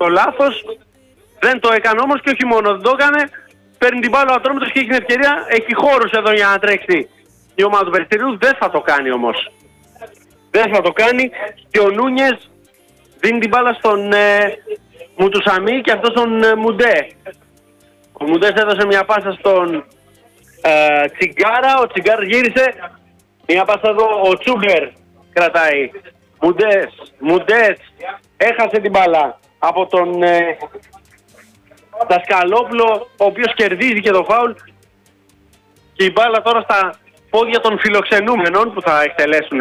το λάθος. Δεν το έκανε όμως και όχι μόνο δεν το έκανε. Παίρνει την μπάλα ο Ατρόμητος και έχει την ευκαιρία. Έχει χώρους εδώ για να τρέξει η ομάδα του Περιστεριού. Δεν θα το κάνει όμως. Δεν θα το κάνει και ο Νούνιες δίνει την μπάλα στον Μουτουσαμί και αυτό στον Μουντέ. Ο Μουντές έδωσε μια πάσα στον Τσιγκάρα. Ο Τσιγκάρα γύρισε. Μια πάσα εδώ ο Τσούμπερ κρατάει. Μουντές έχασε την μπάλα από τον Δασκαλόπουλο, ο οποίος κερδίζει και το φάουλ. Και η μπάλα τώρα στα πόδια των φιλοξενούμενων που θα εκτελέσουν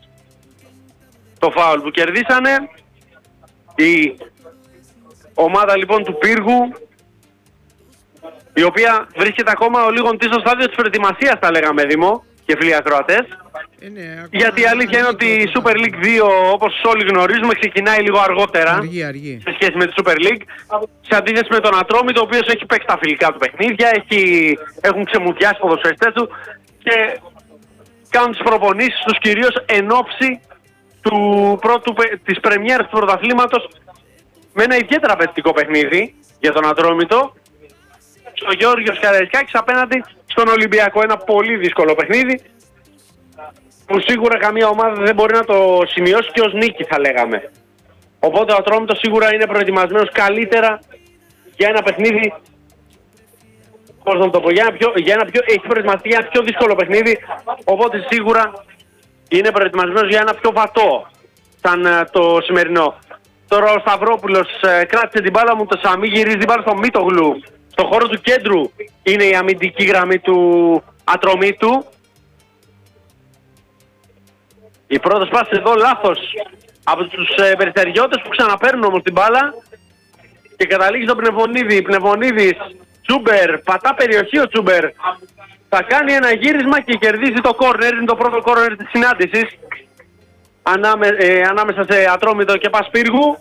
το φάουλ που κερδίσανε. Η ομάδα λοιπόν του Πύργου, η οποία βρίσκεται ακόμα ο λίγον στο στάδιο της προετοιμασίας, θα λέγαμε, Δήμο και φίλοι ακροατές. Γιατί η αλήθεια είναι ότι η Super League 2, όπως όλοι γνωρίζουμε, ξεκινάει λίγο αργότερα αργή. σε σχέση με τη Super League. Σε αντίθεση με τον Ατρόμητο, ο οποίος έχει παίξει τα φιλικά του παιχνίδια, έχουν ξεμουδιάσει οι ποδοσφαιριστές του και κάνουν τις προπονήσεις τους κυρίως εν ώψη της πρεμιέρας του πρωταθλήματος, με ένα ιδιαίτερα απαιτητικό παιχνίδι για τον Ατρόμητο, στο Γεώργιος Καραϊσκάκης απέναντι στον Ολυμπιακό. Ένα πολύ δύσκολο παιχνίδι που σίγουρα καμία ομάδα δεν μπορεί να το σημειώσει και ως νίκη, θα λέγαμε. Οπότε ο Ατρόμητος σίγουρα είναι προετοιμασμένος καλύτερα για ένα παιχνίδι, πώς να το πω, έχει προετοιμαστεί για ένα πιο δύσκολο παιχνίδι, οπότε σίγουρα είναι προετοιμασμένος για ένα πιο βατό σαν το σημερινό. Τώρα ο Σταυρόπουλος κράτησε την μπάλα, μου το Σαμί γυρίζει την μπάλα στο Μίτογλου. Στο χώρο του κέντρου είναι η αμυντική γραμμή του Ατρομήτου. Η πρώτη πάση εδώ λάθος από τους περιστεριώτες που ξαναπαίρνουν όμως την μπάλα και καταλήγει στον Πνευμονίδη. Πνευμονίδης, Τσούμπερ, πατά περιοχή ο Τσούμπερ. Θα κάνει ένα γύρισμα και κερδίζει το κόρνερ, είναι το πρώτο κόρνερ της συνάντησης ανάμεσα σε Ατρόμητο και Πασπύργου.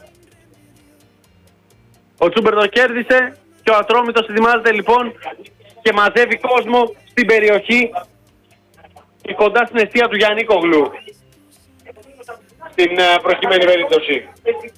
Ο Τσούμπερ το κέρδισε και ο Ατρόμητος ετοιμάζεται λοιπόν και μαζεύει κόσμο στην περιοχή και κοντά στην εστία του Γιαννίκογλου στην προκειμένη περίπτωση.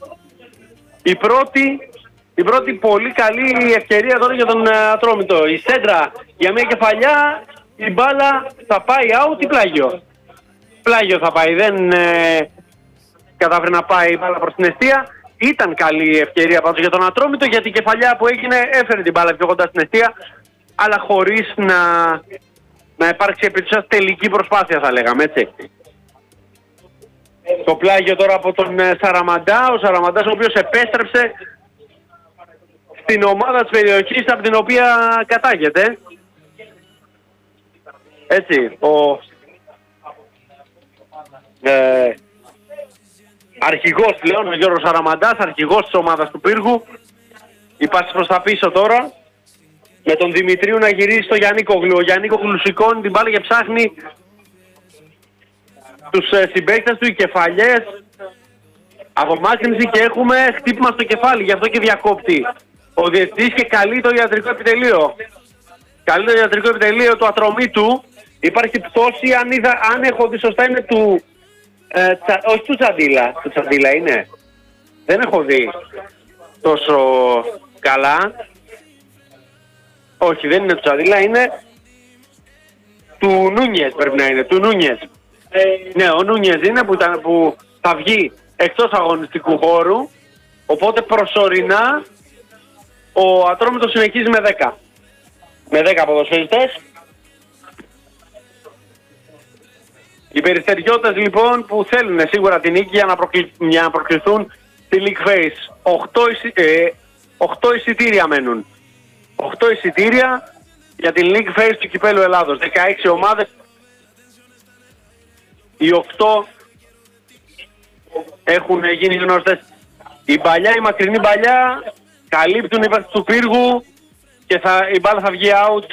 Η πρώτη πολύ καλή ευκαιρία τώρα για τον Ατρόμητο. Η σέντρα για μια κεφαλιά, η μπάλα θα πάει out ή πλάγιο. Πλάγιο θα πάει, δεν κατάφερε να πάει η μπάλα προς την εστία. Ήταν καλή ευκαιρία πάντως για τον Ατρόμητο, γιατί η κεφαλιά που έγινε έφερε την μπάλα πιο κοντά στην εστία, αλλά χωρίς να υπάρξει επί της τελική προσπάθεια, θα λέγαμε, έτσι. Το πλάγιο τώρα από τον Σαραμαντά, ο Σαραμαντάς ο οποίος επέστρεψε στην ομάδα της περιοχής από την οποία κατάγεται. Έτσι, ο αρχηγός πλέον, ο Γιώργος Σαραμαντάς, αρχηγός της ομάδας του Πύργου. Η πάση προς τα πίσω τώρα, με τον Δημητρίου να γυρίσει στο Γιαννίκογλου. Ο Γιαννίκογλου σηκώνει την μπάλα και ψάχνει τους συμπαίκτες του, οι κεφαλιές. Απομάκρυνση και έχουμε χτύπημα στο κεφάλι, γι' αυτό και διακόπτει ο διευθυντής και καλεί το ιατρικό επιτελείο. Καλεί το ιατρικό επιτελείο του Ατρομήτου. Υπάρχει πτώση, αν έχω δει σωστά, είναι του... όχι του Τσαντίλα. Του Τσαντίλα είναι. Δεν έχω δει τόσο καλά. Όχι, δεν είναι του Τσαντίλα, είναι του Νούνιες, πρέπει να είναι. Του Νούνιες. Ναι, ο Νούνιες είναι που θα βγει εκτός αγωνιστικού χώρου. Οπότε προσωρινά ο Ατρόμητος συνεχίζει με 10. Με 10 ποδοσφαιριστές. Οι περιστεριώτες λοιπόν που θέλουν σίγουρα την νίκη για να προκληθούν στη League Phase. 8 εισιτήρια μένουν. 8 εισιτήρια για την League Phase του Κυπέλλου Ελλάδος. 16 ομάδες. Οι 8 έχουν γίνει γνωστές. Η μακρινή παλιά καλύπτουν οι παίκτες του Πύργου και η μπάλα θα βγει out.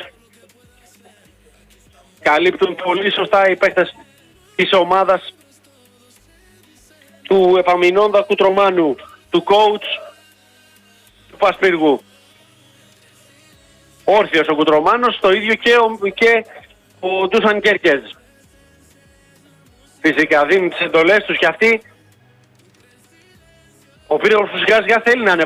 Καλύπτουν πολύ σωστά οι παίκτες της ομάδας του επαμεινώντα Κουτρομάνου, του coach του Πασπύργου. Όρθιος ο Κουτρομάνος, το ίδιο και ο Ντούσαν Κέρκεζ. Φυσικά δίνουν τις εντολές τους και αυτοί. Ο Πύργος φυσικά θέλει να